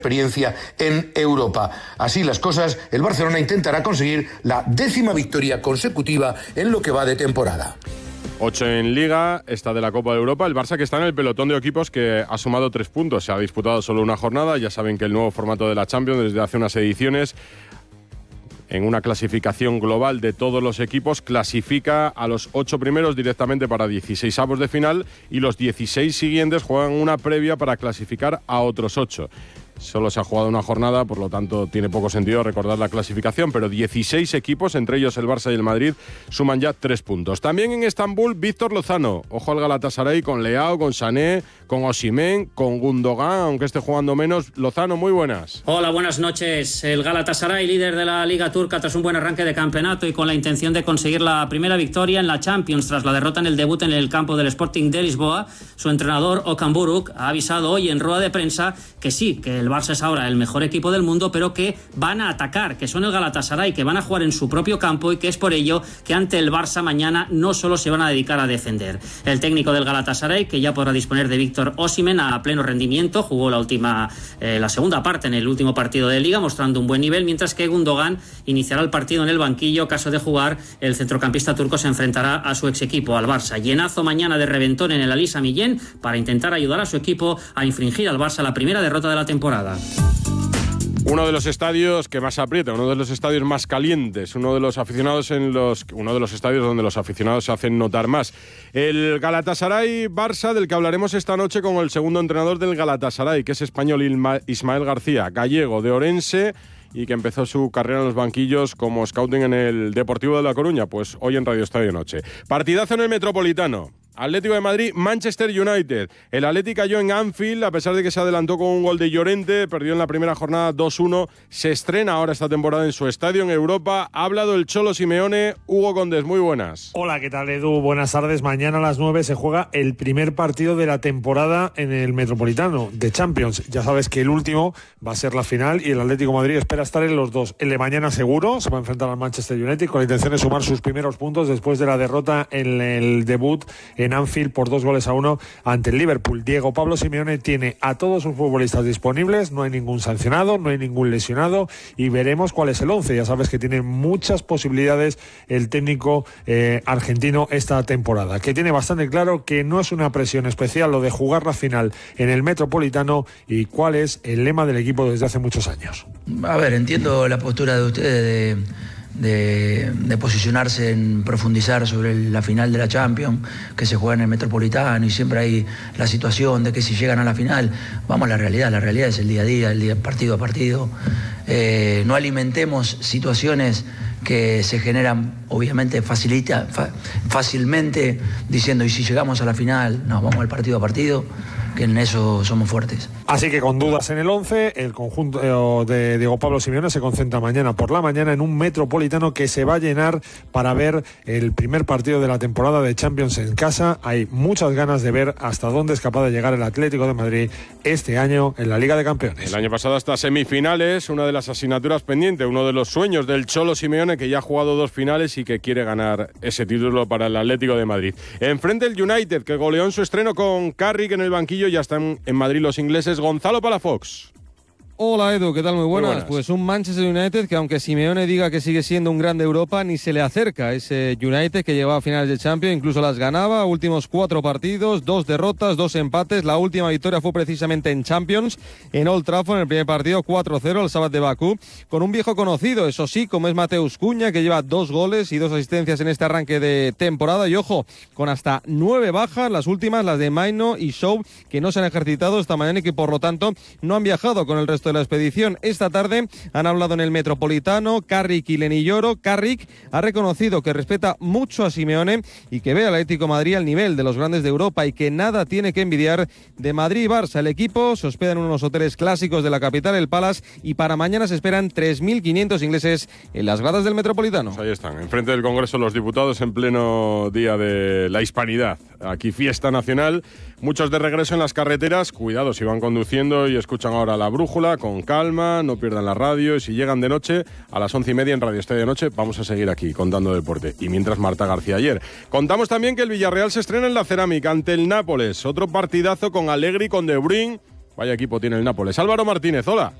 experiencia en Europa. Así las cosas, el Barcelona intentará conseguir la 10ª victoria consecutiva en lo que va de temporada. 8 en Liga, esta de la Copa de Europa. El Barça que está en el pelotón de equipos que ha sumado 3 puntos. Se ha disputado solo una jornada. Ya saben que el nuevo formato de la Champions desde hace unas ediciones, en una clasificación global de todos los equipos, clasifica a los 8 primeros directamente para 16avos de final y los 16 siguientes juegan una previa para clasificar a otros 8. Solo se ha jugado una jornada, por lo tanto tiene poco sentido recordar la clasificación, pero 16 equipos, entre ellos el Barça y el Madrid, suman ya 3 puntos. También en Estambul, Víctor Lozano. Ojo al Galatasaray con Leao, con Sané, con Osimhen, con Gundogan, aunque esté jugando menos. Lozano, muy buenas. Hola, buenas noches. El Galatasaray, líder de la Liga Turca tras un buen arranque de campeonato y con la intención de conseguir la primera victoria en la Champions tras la derrota en el debut en el campo del Sporting de Lisboa. Su entrenador, Okan Buruk, ha avisado hoy en rueda de prensa que sí, que el Barça es ahora el mejor equipo del mundo, pero que van a atacar, que son el Galatasaray, que van a jugar en su propio campo y que es por ello que ante el Barça mañana no solo se van a dedicar a defender. El técnico del Galatasaray, que ya podrá disponer de Víctor Osimhen a pleno rendimiento, jugó la segunda parte en el último partido de Liga, mostrando un buen nivel, mientras que Gundogan iniciará el partido en el banquillo. Caso de jugar, el centrocampista turco se enfrentará a su ex equipo, al Barça. Llenazo mañana de reventón en el Alisa Millén para intentar ayudar a su equipo a infringir al Barça la primera derrota de la temporada. Uno de los estadios que más aprieta, uno de los estadios más calientes, uno de los estadios donde los aficionados se hacen notar más. El Galatasaray-Barça, del que hablaremos esta noche con el segundo entrenador del Galatasaray, que es español, Ismael García, gallego de Orense, y que empezó su carrera en los banquillos como scouting en el Deportivo de La Coruña, pues hoy en Radio Estadio Noche. Partidazo en el Metropolitano. Atlético de Madrid, Manchester United. El Atleti cayó en Anfield, a pesar de que se adelantó con un gol de Llorente, perdió en la primera jornada 2-1. Se estrena ahora esta temporada en su estadio en Europa. Ha hablado el Cholo Simeone. Hugo Condés, muy buenas. Hola, ¿qué tal, Edu? Buenas tardes. Mañana a las 9 se juega el primer partido de la temporada en el Metropolitano de Champions. Ya sabes que el último va a ser la final y el Atlético de Madrid espera estar en los dos. El de mañana seguro se va a enfrentar al Manchester United con la intención de sumar sus primeros puntos después de la derrota en el debut en Anfield por 2-1 ante el Liverpool. Diego Pablo Simeone tiene a todos sus futbolistas disponibles, no hay ningún sancionado, no hay ningún lesionado y veremos cuál es el 11. Ya sabes que tiene muchas posibilidades el técnico argentino esta temporada, que tiene bastante claro que no es una presión especial lo de jugar la final en el Metropolitano y cuál es el lema del equipo desde hace muchos años. A ver, entiendo la postura de ustedes de posicionarse en profundizar sobre la final de la Champions que se juega en el Metropolitano y siempre hay la situación de que si llegan a la final, vamos a la realidad es el día a día, el día partido a partido. No alimentemos situaciones que se generan obviamente fácilmente diciendo y si llegamos a la final, no, vamos al partido a partido, que en eso somos fuertes. Así que con dudas en el 11, el conjunto de Diego Pablo Simeone se concentra mañana por la mañana en un Metropolitano que se va a llenar para ver el primer partido de la temporada de Champions en casa. Hay muchas ganas de ver hasta dónde es capaz de llegar el Atlético de Madrid este año en la Liga de Campeones. El año pasado hasta semifinales, una de las asignaturas pendientes, uno de los sueños del Cholo Simeone, que ya ha jugado 2 finales y que quiere ganar ese título para el Atlético de Madrid. Enfrente el United, que goleó en su estreno con Carrick en el banquillo. Ya están en Madrid los ingleses. Gonzalo Palafox. Hola Edu, ¿qué tal? Muy buenas. Muy buenas. Pues un Manchester United que, aunque Simeone diga que sigue siendo un grande de Europa, ni se le acerca a ese United que llegaba a finales de Champions, incluso las ganaba, últimos 4 partidos, 2 derrotas, 2 empates. La última victoria fue precisamente en Champions, en Old Trafford, en el primer partido 4-0 al Sabah de Bakú, con un viejo conocido, eso sí, como es Mateus Cunha, que lleva 2 goles y 2 asistencias en este arranque de temporada, y ojo, con hasta 9 bajas, las últimas, las de Maino y Shaw, que no se han ejercitado esta mañana y que por lo tanto no han viajado con el resto de la expedición. Esta tarde han hablado en el Metropolitano Carrick y Lenilloro. Carrick ha reconocido que respeta mucho a Simeone y que ve al Atlético de Madrid al nivel de los grandes de Europa y que nada tiene que envidiar de Madrid y Barça. El equipo se hospeda en unos hoteles clásicos de la capital, el Palace, y para mañana se esperan 3.500 ingleses en las gradas del Metropolitano. Pues ahí están, enfrente del Congreso los diputados en pleno día de la hispanidad. Aquí fiesta nacional, muchos de regreso en las carreteras. Cuidado si van conduciendo y escuchan ahora la brújula, con calma, no pierdan la radio. Y si llegan de noche, a las 11:30 en Radio Estadio Noche, vamos a seguir aquí contando deporte. Y mientras Marta García ayer. Contamos también que el Villarreal se estrena en la Cerámica ante el Nápoles. Otro partidazo con Allegri, con De Bruyne. Vaya equipo tiene el Nápoles. Álvaro Martínez, hola.